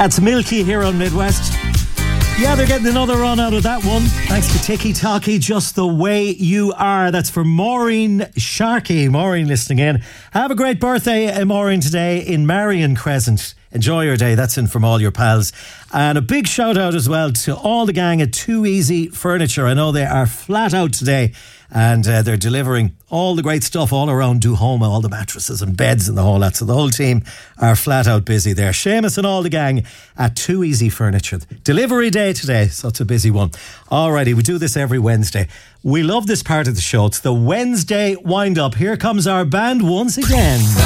That's Milky here on Midwest. Yeah, they're getting another run out of that one. Thanks to Tiki Taki, Just the Way You Are. That's for Maureen Sharkey. Maureen listening in. Have a great birthday, Maureen, today in Marion Crescent. Enjoy your day. That's in from all your pals. And a big shout out as well to all the gang at Too Easy Furniture. I know they are flat out today and they're delivering all the great stuff all around Duhoma, all the mattresses and beds and the whole lot. So the whole team are flat out busy there. Seamus and all the gang at Too Easy Furniture. Delivery day today, so it's a busy one. Alrighty, we do this every Wednesday. We love this part of the show. It's the Wednesday wind-up. Here comes our band once again.